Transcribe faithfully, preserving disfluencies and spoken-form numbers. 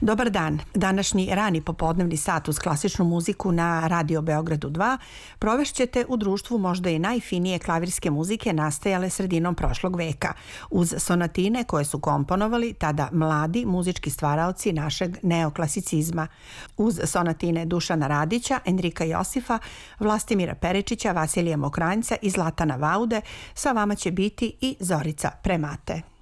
Dobar dan. Današnji rani popodnevni sat uz klasičnu muziku na Radio Beogradu dva provešćete u društvu možda i najfinije klavirske muzike nastajale sredinom prošlog veka, uz sonatine koje su komponovali tada mladi muzički stvaraoci našeg neoklasicizma. Uz sonatine Dušana Radića, Enrika Josifa, Vlastimira Perečića, Vasilija Mokranjca i Zlatana Vaude, sa vama će biti i Zorica Premate.